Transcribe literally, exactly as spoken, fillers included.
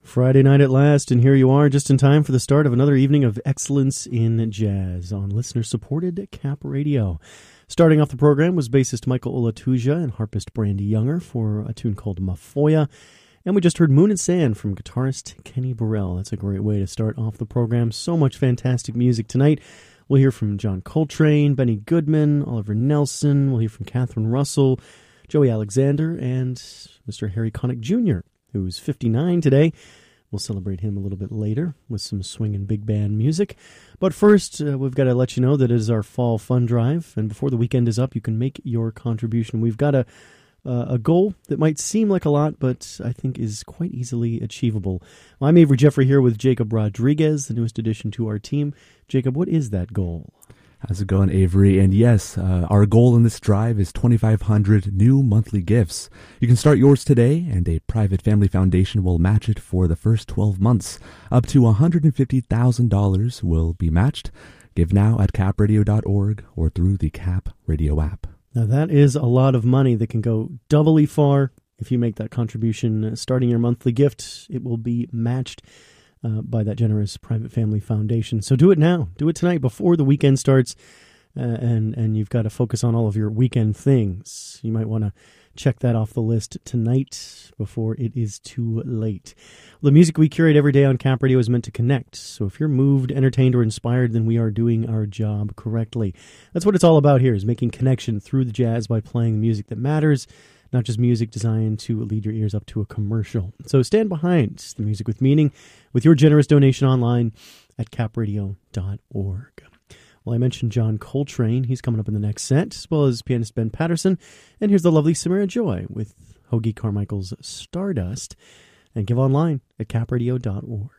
Friday night at last, and here you are just in time for the start of another evening of excellence in jazz on listener-supported Cap Radio. Starting off the program was bassist Michael Olatuja and harpist Brandy Younger for a tune called Mafoya. And we just heard Moon and Sand from guitarist Kenny Burrell. That's a great way to start off the program. So much fantastic music tonight. We'll hear from John Coltrane, Benny Goodman, Oliver Nelson. We'll hear from Catherine Russell, Joey Alexander, and Mister Harry Connick Junior, who's fifty-nine today. We'll celebrate him a little bit later with some swing and big band music. But first, uh, we've got to let you know that it is our fall fund drive. And before the weekend is up, you can make your contribution. We've got a uh, a goal that might seem like a lot, but I think is quite easily achievable. I'm Avery Jeffrey here with Jacob Rodriguez, the newest addition to our team. Jacob, what is that goal? How's it going, Avery? And yes, uh, our goal in this drive is twenty-five hundred new monthly gifts. You can start yours today, and a private family foundation will match it for the first twelve months. Up to one hundred fifty thousand dollars will be matched. Give now at cap radio dot org or through the Cap Radio app. Now, that is a lot of money that can go doubly far. If you make that contribution starting your monthly gift, it will be matched Uh, by that generous private family foundation. So do it now. Do it tonight before the weekend starts, uh, and, and you've got to focus on all of your weekend things. You might want to check that off the list tonight before it is too late. The music we curate every day on Cap Radio is meant to connect. So if you're moved, entertained, or inspired, then we are doing our job correctly. That's what it's all about here, is making connection through the jazz by playing music that matters, not just music designed to lead your ears up to a commercial. So stand behind the music with meaning with your generous donation online at cap radio dot org. Well, I mentioned John Coltrane. He's coming up in the next set, as well as pianist Ben Patterson. And here's the lovely Samara Joy with Hoagy Carmichael's Stardust. And give online at cap radio dot org.